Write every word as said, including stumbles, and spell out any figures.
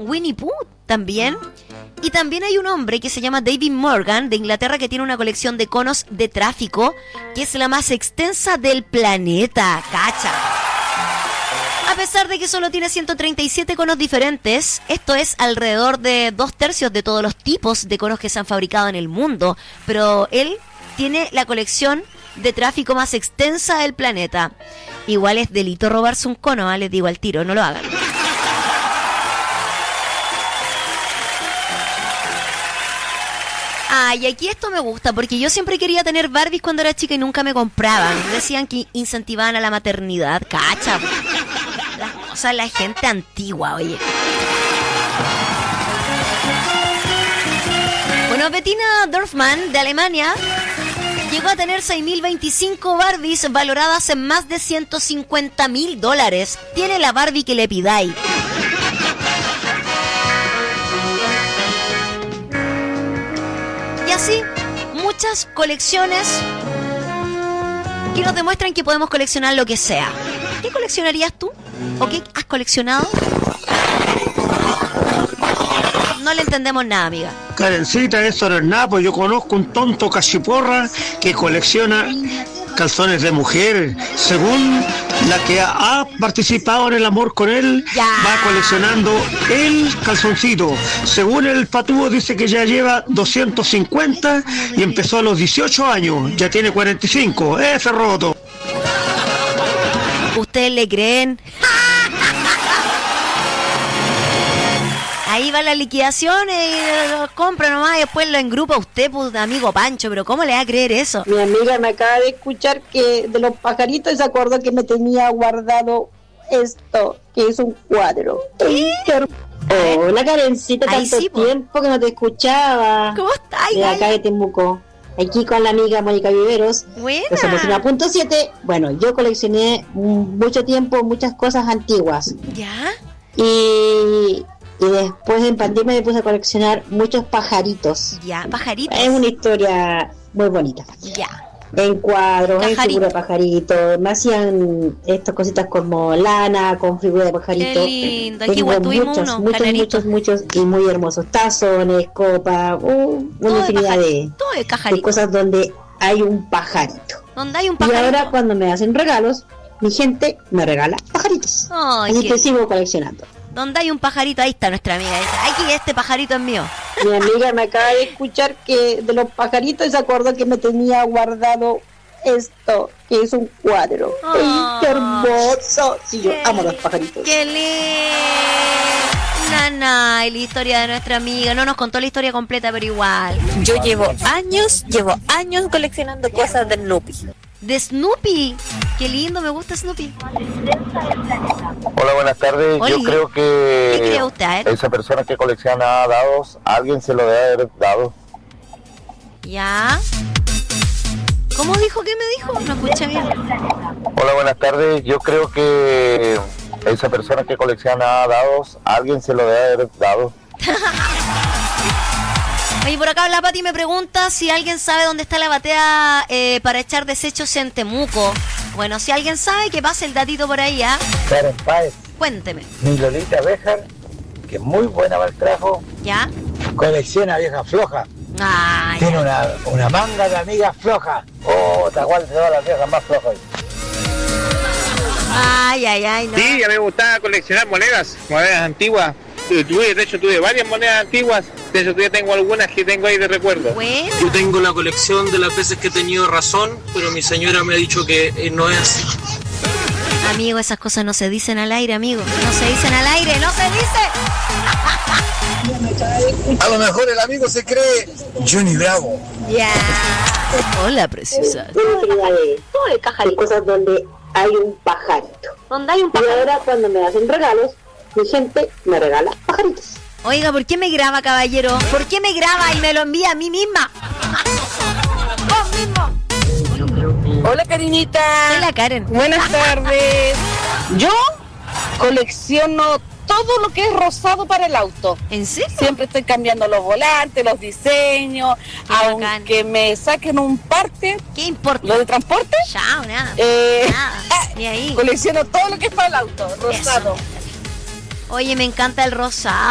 Winnie Pooh también. Y también hay un hombre que se llama David Morgan de Inglaterra que tiene una colección de conos de tráfico que es la más extensa del planeta. ¡Cacha! A pesar de que solo tiene ciento treinta y siete conos diferentes, esto es alrededor de dos tercios de todos los tipos de conos que se han fabricado en el mundo. Pero él tiene la colección de tráfico más extensa del planeta. Igual es delito robarse un cono, ¿eh? Les digo al tiro, no lo hagan. Ah, y aquí esto me gusta, porque yo siempre quería tener Barbies cuando era chica y nunca me compraban. Decían que incentivaban a la maternidad. Cacha, las cosas, la gente antigua, oye. Bueno, Bettina Dorfman, de Alemania, llegó a tener seis mil veinticinco Barbies valoradas en más de ciento cincuenta mil dólares. Tiene la Barbie que le pidáis. Y así, muchas colecciones que nos demuestran que podemos coleccionar lo que sea. ¿Qué coleccionarías tú? ¿O qué has coleccionado? No le entendemos nada, amiga. Karencita, eso no es nada, pues yo conozco un tonto cachiporra que colecciona calzones de mujer. Según la que ha participado en el amor con él, ya va coleccionando el calzoncito. Según el patúo dice que ya lleva doscientos cincuenta y empezó a los dieciocho años, ya tiene cuarenta y cinco. Ese roto. ¿Ustedes le creen? Ahí va la liquidación y lo compra nomás y después lo engrupa usted, pues, amigo Pancho. Pero ¿cómo le va a creer eso? Mi amiga me acaba de escuchar que de los pajaritos se acordó que me tenía guardado esto, que es un cuadro. ¿Qué? Hola, Karencita, tanto sí, tiempo que no te escuchaba. ¿Cómo estás? De acá de Temuco. Aquí con la amiga Mónica Viveros. Buena. Que somos una punto siete. Bueno, yo coleccioné mucho tiempo muchas cosas antiguas. ¿Ya? Y... Y después en pandemia me puse a coleccionar muchos pajaritos. Ya, pajaritos. Es una historia muy bonita. Ya. En cuadros, Pajarito. en figura de pajarito. Me hacían estas cositas como lana, con figura de pajarito. Qué lindo. Aquí igual tuvimos muchos, uno, muchos, canarito. muchos, muchos y muy hermosos. Tazones, copas, uh, una Todo de infinidad pajarito. de, Todo de de pajarito. cosas donde hay un pajarito. Donde hay un Y pajarito. ahora cuando me hacen regalos, mi gente me regala pajaritos. Ay, Así qué- que sigo coleccionando. Donde hay un pajarito, ahí está nuestra amiga. Dice, aquí este pajarito es mío. Mi amiga me acaba de escuchar que de los pajaritos se acordó que me tenía guardado esto, que es un cuadro. Oh, ¡Ay, qué hermoso! Sí, yo amo los pajaritos. ¡Qué lindo! Nana, y la historia de nuestra amiga. No nos contó la historia completa, pero igual. Yo llevo años, llevo años coleccionando cosas de Snoopy. De Snoopy. Qué lindo, me gusta Snoopy. Hola, buenas tardes. Oli. Yo creo ¿Qué cree que usted? A ver. esa persona que colecciona dados, alguien se lo debe haber dado. Ya. ¿Cómo dijo que me dijo? No escuché bien. Hola, buenas tardes. Yo creo que esa persona que colecciona dados, alguien se lo debe haber dado. Oye, por acá la Pati me pregunta si alguien sabe dónde está la batea eh, para echar desechos en Temuco. Bueno, si alguien sabe, que pase el datito por ahí, ¿ah? Karen Páez, Cuénteme. mi Lolita Béjar, que es muy buena para el trabajo, ¿Ya? colecciona viejas flojas. Ay, Tiene una, una manga de amigas flojas. Oh, te aguanto todas las viejas más flojas. ay, ay, ay, no. Sí, a mí me gustaba coleccionar monedas, monedas antiguas. Tuve, de hecho, tuve varias monedas antiguas. De hecho, todavía tengo algunas que tengo ahí de recuerdo. Bueno. Yo tengo la colección de las veces que he tenido razón, pero mi señora me ha dicho que eh, no es así. Amigo, esas cosas no se dicen al aire, amigo. No se dicen al aire, no se dice. A lo mejor el amigo se cree Johnny Bravo. Ya. Hola, preciosa. Una infinidad de, de cajas de cosas donde hay un pajarito. ¿Dónde hay un Y pajarito? ahora cuando me hacen regalos, mi gente me regala pajaritos. Oiga, ¿por qué me graba, caballero? ¿Por qué me graba y me lo envía a mí misma? ¡Vos mismo! Hola, Karinita. Soy la Karen. Buenas tardes. Yo colecciono todo lo que es rosado para el auto. ¿En serio? Siempre estoy cambiando los volantes, los diseños, Qué aunque me saquen un parte, ¿Qué importa? lo de transporte, Chao, nada. eh, Nada. Ni ahí. colecciono todo lo que es para el auto, rosado. Oye, me encanta el rosado.